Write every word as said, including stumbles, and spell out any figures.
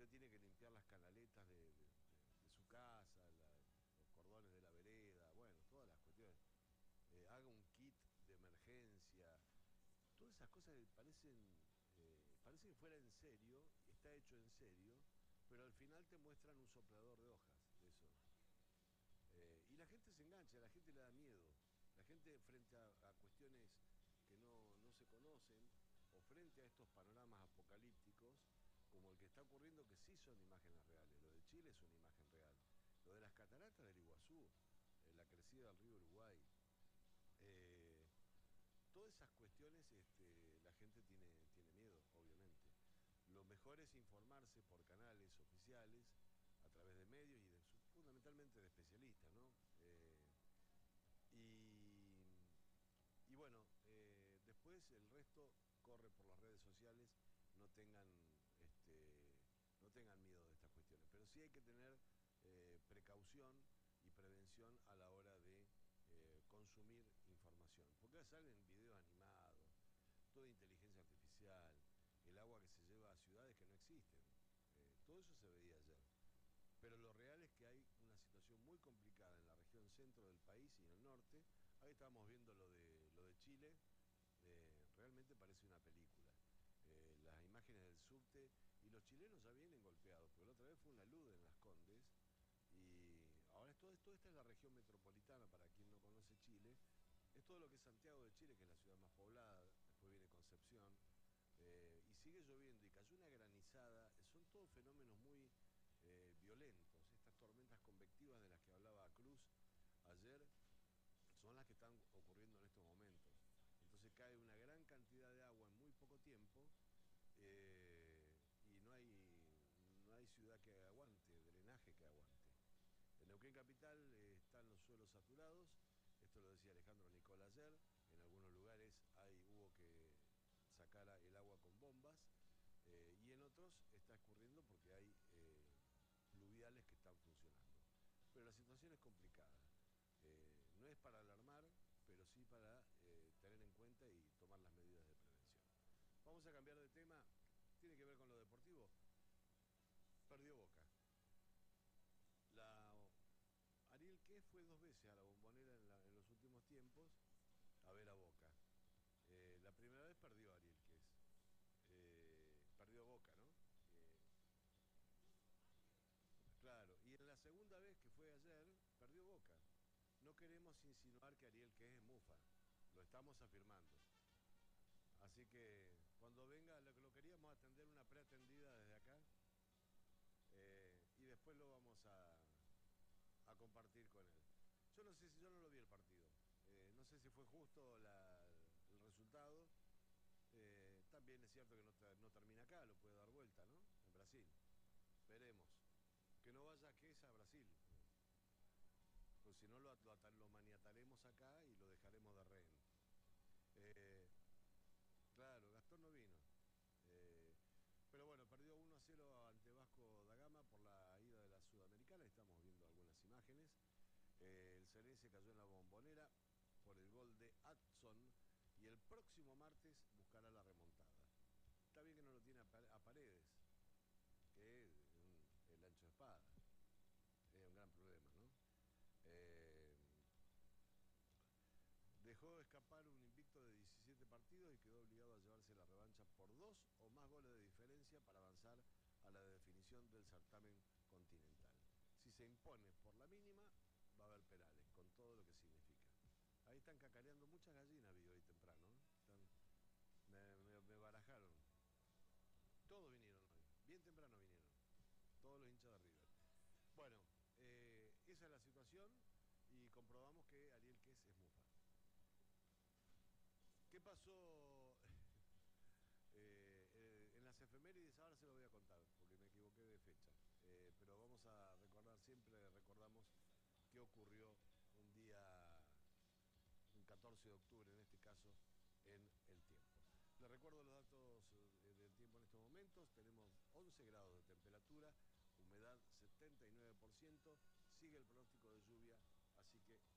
usted tiene que limpiar las canaletas de, de, de, de su casa, la, los cordones de la vereda, bueno, todas las cuestiones. Eh, haga un kit de emergencia. Todas esas cosas que parecen, eh, parece que fuera en serio, está hecho en serio, pero al final te muestran un soplador de hojas de eso. Eh, y la gente se engancha, la gente le da miedo. La gente frente a, a cuestiones que no, no se conocen o frente a estos panoramas apocalípticos, como el que está ocurriendo, que sí son imágenes reales. Lo de Chile es una imagen real. Lo de las cataratas del Iguazú, eh, la crecida del río Uruguay. Eh, todas esas cuestiones este, la gente tiene, tiene miedo, obviamente. Lo mejor es informarse por canales oficiales, a través de medios y de, fundamentalmente de especialistas, ¿no? Eh, y, y bueno, eh, después el resto corre por las redes sociales, no tengan, este, no tengan miedo de estas cuestiones. Pero sí hay que tener eh, precaución y prevención a la hora de eh, consumir información. Porque salen videos animados, toda inteligencia artificial, el agua que se lleva a ciudades que no existen. Eh, todo eso se veía ayer. Pero lo real es que hay una situación muy complicada en la región centro del país y en el norte. Ahí estábamos viendo lo de, lo de Chile, eh, realmente parece una película. Eh, las imágenes del subte, y los chilenos ya vienen golpeados, porque la otra vez fue una luz en Las Condes, y ahora es todo esto, esta es la región metropolitana, para quien no conoce Chile, es todo lo que es Santiago de Chile, que es la ciudad más poblada, después viene Concepción, eh, y sigue lloviendo, y cayó una granizada, son todos fenómenos muy eh, violentos. Estas tormentas convectivas de las que hablaba Cruz ayer son las que están ocurriendo en estos momentos. Entonces cae una gran cantidad de agua en muy poco tiempo, eh, y no hay, no hay ciudad que aguante, drenaje que aguante. En Neuquén Capital eh, están los suelos saturados, esto lo decía Alejandro Nicola ayer, en algunos lugares hay, hubo que sacar el agua con bombas, eh, y en otros está escurriendo porque hay eh, pluviales que están funcionando. Pero la situación es complicada. Eh, no es para alarmar, pero sí para eh, tener en cuenta y tomar las medidas de prevención. Vamos a cambiar de tema, tiene que ver con lo deportivo. Perdió Boca. La Ariel Qué fue dos veces a la Bombonera en, la, en los últimos tiempos a ver a Boca. Eh, la primera vez perdió Ariel Qué. Eh, perdió Boca, ¿no? Eh, claro, y en la segunda vez que fue ayer, perdió Boca. No queremos insinuar que Ariel Qué es mufa, lo estamos afirmando. Así que cuando venga, lo que lo queríamos atender una preatendida desde acá, eh, y después lo vamos a, a compartir con él. Yo no sé si yo no lo vi el partido. Eh, no sé si fue justo la, el resultado. Eh, también es cierto que no, no termina acá, lo puede dar vuelta, ¿no? En Brasil. Veremos. Que no vaya que es a Brasil. Pues si no lo, lo, lo maniataremos acá y lo dejaremos de rehén. Eh, claro, Gastón no vino. Eh, pero bueno, perdió uno a cero ante Vasco da Gama por la ida de la Sudamericana. Estamos viendo algunas imágenes. Eh, el Cerense cayó en la Bombonera por el gol de Adson y el próximo martes buscará la remontada. Está bien que no lo tiene a Paredes, que es un, el ancho de espada. Es un gran problema, ¿no? Eh, dejó escapar un invicto de diecisiete partidos y quedó obligado a llevarse la revancha por dos o más goles de diferencia para avanzar a la definición del certamen continental. Si se impone por la mínima, va a haber penales, con todo lo que significa. Ahí están cacareando muchas gallinas, vi hoy temprano. ¿eh? Están, me, me, me barajaron. Todos vinieron hoy, bien temprano vinieron. Todos los hinchas de River. Bueno, eh, esa es la situación y comprobamos que Ariel Qués es mufa. ¿Qué pasó eh, eh, en las efemérides? Ahora se lo voy a contar, porque me equivoqué de fecha. Eh, pero vamos a recordar, siempre recordamos qué ocurrió un día, un catorce de octubre en este caso, en el tiempo. Les recuerdo los datos eh, del tiempo en estos momentos. Tenemos once grados de temperatura, humedad setenta y nueve por ciento, sigue el pronóstico de lluvia, así que